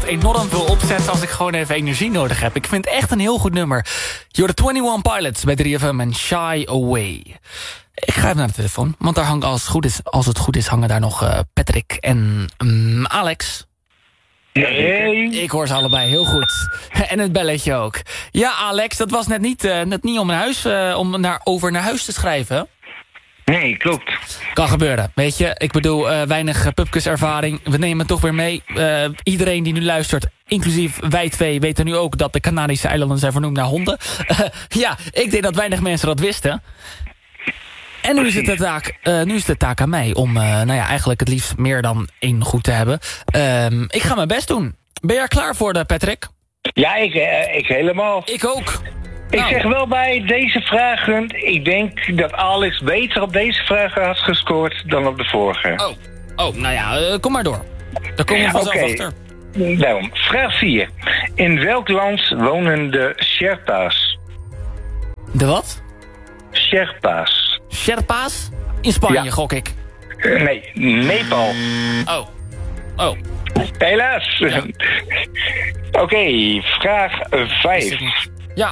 enorm wil opzetten als ik gewoon even energie nodig heb. Ik vind het echt een heel goed nummer. You're the 21 Pilots bij 3FM en Shy Away. Ik ga even naar de telefoon, want daar hangen als het goed is hangen daar nog Patrick en Alex. Hey. Ik hoor ze allebei heel goed. En het belletje ook. Ja, Alex, dat was net niet om over naar huis te schrijven. Nee, klopt. Kan gebeuren, weet je. Ik bedoel, weinig pubquiz-ervaring. We nemen het toch weer mee. Iedereen die nu luistert, inclusief wij twee, weten nu ook dat de Canarische eilanden zijn vernoemd naar honden. Ja, ik denk dat weinig mensen dat wisten. En nu is het de taak aan mij om eigenlijk het liefst meer dan 1 goed te hebben. Ik ga mijn best doen. Ben je er klaar voor, Patrick? Ja, ik helemaal. Ik ook. Ik zeg wel bij deze vragen, ik denk dat Alex beter op deze vragen had gescoord dan op de vorige. Kom maar door. Daar komen we vanzelf achter. Daarom, vraag 4. In welk land wonen de Sherpa's? De wat? Sherpa's. Sherpa's? In Spanje, Ja. gok ik. Nee, Nepal. Oh. Helaas. Ja. Oké, vraag 5. Ja.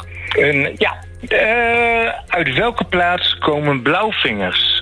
Uit welke plaats komen blauwvingers?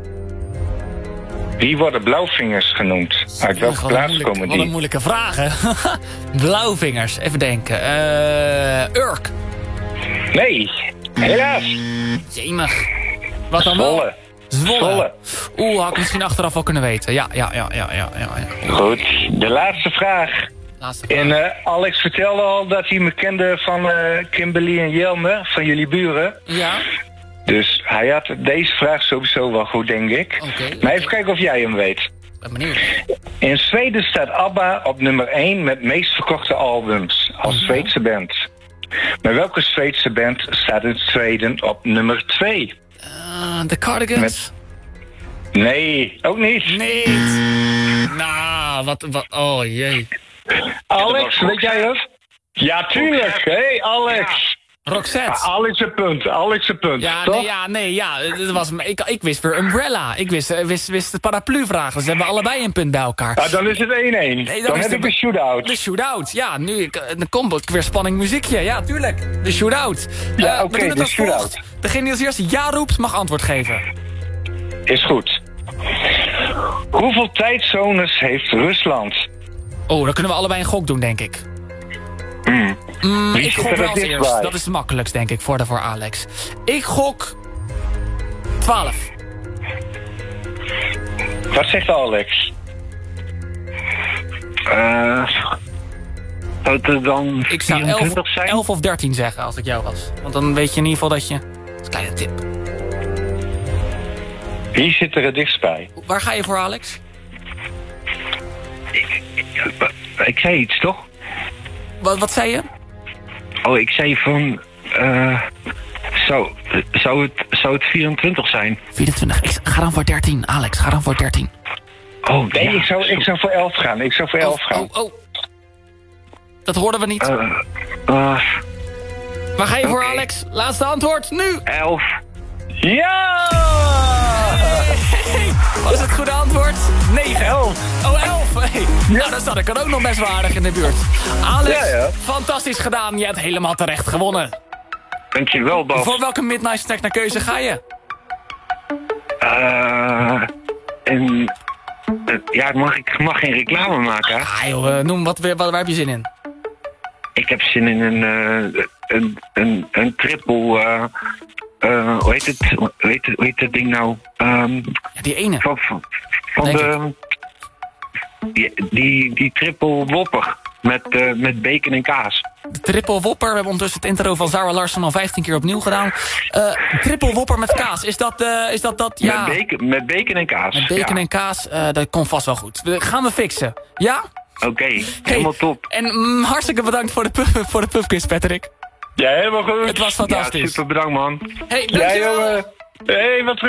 Wie worden blauwvingers genoemd? Uit welke plaats komen Wat een die? moeilijke vraag, hè? Blauwvingers, even denken. Urk. Nee, helaas. Jemig. Wat dan wel? Zwolle. Had ik misschien achteraf wel kunnen weten. Ja. Goed, de laatste vraag. En Alex vertelde al dat hij me kende van Kimberly en Jelme, van jullie buren. Ja. Dus hij had deze vraag sowieso wel goed, denk ik. Maar even kijken of jij hem weet. Ben benieuwd. In Zweden staat ABBA op nummer 1 met meest verkochte albums als Zweedse band. Maar welke Zweedse band staat in Zweden op nummer 2? De Cardigans? Nee, ook niet. Nee. Nou, wat, oh jee. Alex, weet jij dat? Ja, tuurlijk. Hey, Alex. Roxette. Alex een punt. Ja, toch? dat was, ik wist weer Umbrella. Ik wist de paraplu vragen. Dus we hebben allebei een punt bij elkaar. Nou, dan is het 1-1. Dan heb ik de shootout. De shootout, ja. Dan komt ook weer spanning muziekje. Ja, tuurlijk. De shootout. Ja, oké, de shootout. Degene die als eerste ja roept, mag antwoord geven. Is goed. Hoeveel tijdzones heeft Rusland? Oh, dan kunnen we allebei een gok doen, denk ik. Ik gok wel als eerst. Dat is het makkelijkst, denk ik, voor Alex. Ik gok 12. Wat zegt Alex? Zou het er dan Ik zou 24 zijn? 11 of 13 zeggen, als ik jou was. Want dan weet je in ieder geval dat je... Dat is een kleine tip. Wie zit er het dichtst bij? Waar ga je voor, Alex? Ik zei iets, toch? Wat zei je? Oh, ik zei van... zou het 24 zijn? 24. Ga dan voor 13, Alex. Ga dan voor 13. Oh, Nee, ja. ik zou voor 11 gaan. Oh. Dat hoorden we niet. Waar ga je voor, Alex? Laatste antwoord, nu! 11. Ja! Wat is het goede antwoord? 9. 11. Oh, 11. Hey. Nou, dan zat ik er ook nog best wel aardig in de buurt. Alex, Ja. fantastisch gedaan. Je hebt helemaal terecht gewonnen. Dankjewel, Bas. Voor welke Midnight Snack naar keuze ga je? Ik mag geen reclame maken. Ah joh, noem waar heb je zin in? Ik heb zin in een triple... hoe heet het ding nou? Ja, die ene. Van Denk de... Die triple whopper. Met bacon en kaas. De triple whopper. We hebben ondertussen het intro van Zara Larsson al 15 keer opnieuw gedaan. Triple whopper met kaas. Is dat ja. Met bacon en kaas. Met bacon en kaas, dat komt vast wel goed. Gaan we fixen. Ja? Oké, helemaal top. En hartstikke bedankt voor de pubquiz, Patrick. Ja, helemaal goed. Het was fantastisch. Ja, super bedankt, man. Hey, Ja, dankjewel. jongen. Hey, wat